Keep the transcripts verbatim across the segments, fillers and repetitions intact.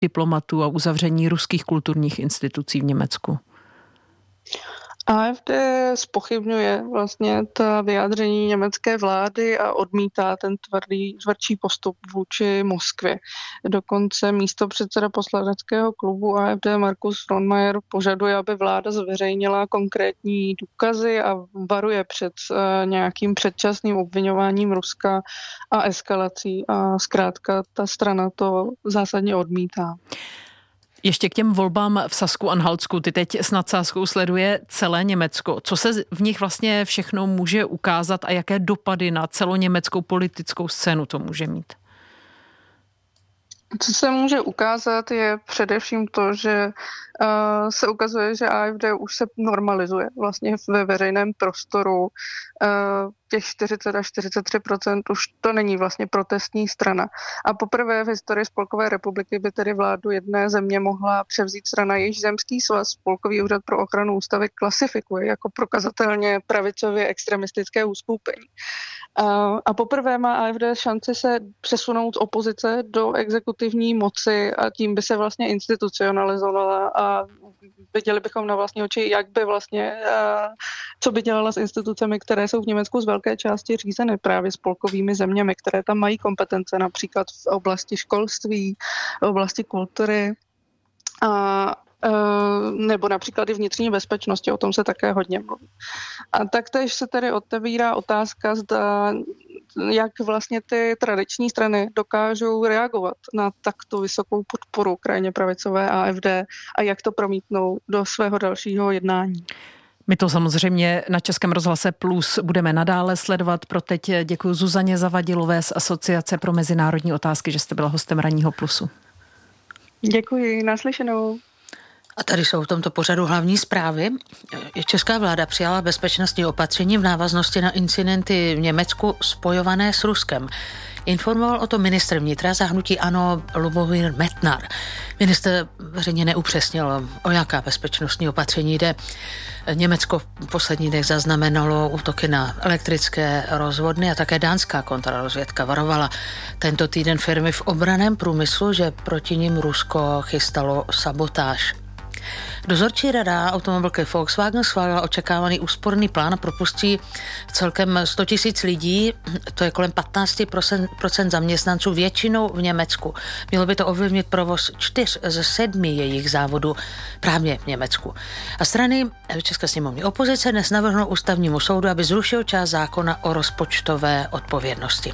diplomatů a uzavření ruských kulturních institucí v Německu? AfD zpochybňuje vlastně ta vyjádření německé vlády a odmítá ten tvrdý, tvrdší postup vůči Moskvě. Dokonce místopředseda poslaneckého klubu AfD Markus Frohnmayer požaduje, aby vláda zveřejnila konkrétní důkazy a varuje před uh, nějakým předčasným obviňováním Ruska a eskalací. A zkrátka ta strana to zásadně odmítá. Ještě k těm volbám v Sasku-Anhaltsku. Ty teď s nadsázkou sleduje celé Německo. Co se v nich vlastně všechno může ukázat a jaké dopady na celoněmeckou politickou scénu to může mít? Co se může ukázat, je především to, že uh, se ukazuje, že AfD už se normalizuje vlastně ve veřejném prostoru. Uh, těch čtyřicet až čtyřicet tři procent už to není vlastně protestní strana. A poprvé v historii Spolkové republiky by tedy vládu jedné země mohla převzít strana, jejíž zemský svaz Spolkový úřad pro ochranu ústavy klasifikuje jako prokazatelně pravicově extremistické uskupení. Uh, a poprvé má AfD šanci se přesunout z opozice do exekutivní moci a tím by se vlastně institucionalizovala a viděli bychom na vlastní oči, jak by vlastně, uh, co by dělala s institucemi, které jsou v Německu z velké části řízeny právě spolkovými zeměmi, které tam mají kompetence například v oblasti školství, v oblasti kultury a nebo například i vnitřní bezpečnosti, o tom se také hodně mluví. A taktéž se tedy otevírá otázka, zda, jak vlastně ty tradiční strany dokážou reagovat na takto vysokou podporu krajně pravicové AfD a jak to promítnou do svého dalšího jednání. My to samozřejmě na Českém rozhlase Plus budeme nadále sledovat. Pro teď děkuji Zuzaně Zavadilové z Asociace pro mezinárodní otázky, že jste byla hostem Ranního Plusu. Děkuji, naslyšenou. A tady jsou v tomto pořadu hlavní zprávy. Česká vláda přijala bezpečnostní opatření v návaznosti na incidenty v Německu spojované s Ruskem. Informoval o tom ministr vnitra za hnutí ANO Lubomír Metnar. Ministr veřejně neupřesnil, o jaká bezpečnostní opatření jde. Německo v posledních dnech zaznamenalo útoky na elektrické rozvodny a také dánská kontrarozvědka varovala tento týden firmy v obranném průmyslu, že proti nim Rusko chystalo sabotáž. Dozorčí rada automobilky Volkswagen schválila očekávaný úsporný plán a propustí celkem sto tisíc lidí, to je kolem patnáct procent zaměstnanců, většinou v Německu. Mělo by to ovlivnit provoz čtyř ze sedmi jejich závodů právě v Německu. A strany České sněmovny opozice dnes navrhnou ústavnímu soudu, aby zrušil část zákona o rozpočtové odpovědnosti.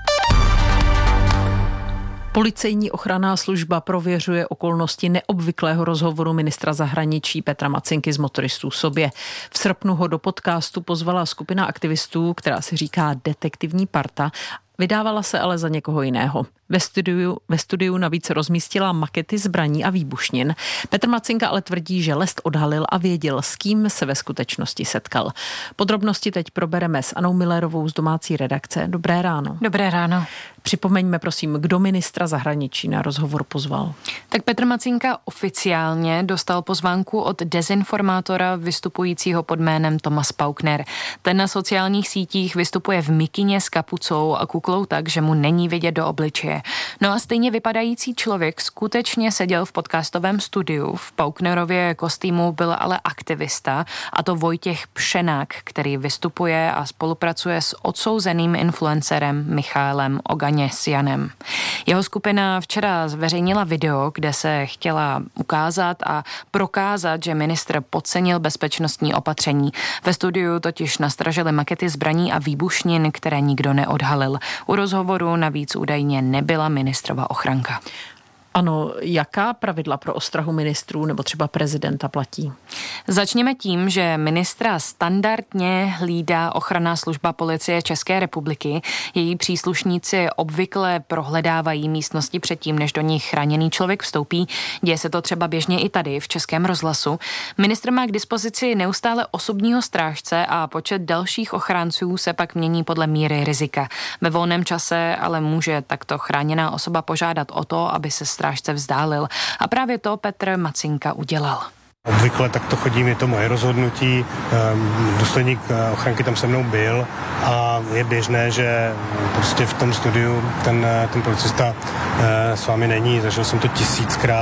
Policejní ochranná služba prověřuje okolnosti neobvyklého rozhovoru ministra zahraničí Petra Macinky z Motoristů sobě. V srpnu ho do podcastu pozvala skupina aktivistů, která si říká Detektivní parta, vydávala se ale za někoho jiného. Ve studiu, ve studiu navíc rozmístila makety zbraní a výbušnin. Petr Macinka ale tvrdí, že lest odhalil a věděl, s kým se ve skutečnosti setkal. Podrobnosti teď probereme s Anou Millerovou z domácí redakce. Dobré ráno. Dobré ráno. Připomeňme prosím, kdo ministra zahraničí na rozhovor pozval. Tak Petr Macinka oficiálně dostal pozvánku od dezinformátora vystupujícího pod jménem Thomas Paukner. Ten na sociálních sítích vystupuje v mikině s kapucou a kuklou tak, že mu není vidět do obličeje. No a stejně vypadající člověk skutečně seděl v podcastovém studiu. V Pauknerově kostýmu byl ale aktivista, a to Vojtěch Pšenák, který vystupuje a spolupracuje s odsouzeným influencerem Michaelem Oganěsjanem. Jeho skupina včera zveřejnila video, kde se chtěla ukázat a prokázat, že ministr podcenil bezpečnostní opatření. Ve studiu totiž nastražili makety zbraní a výbušnin, které nikdo neodhalil. U rozhovoru navíc údajně nebyla ministrova ochranka. Ano, jaká pravidla pro ostrahu ministrů nebo třeba prezidenta platí? Začněme tím, že ministra standardně hlídá ochranná služba Policie České republiky. Její příslušníci obvykle prohledávají místnosti předtím, než do nich chráněný člověk vstoupí. Děje se to třeba běžně i tady v Českém rozhlasu. Ministr má k dispozici neustále osobního strážce a počet dalších ochránců se pak mění podle míry rizika. Ve volném čase ale může takto chráněná osoba požádat o to, aby se strážce vzdálil. A právě to Petr Macinka udělal. Obvykle takto chodím, je to moje rozhodnutí, důstojník ochranky tam se mnou byl a je běžné, že prostě v tom studiu ten, ten policista s vámi není, zažil jsem to tisíckrát.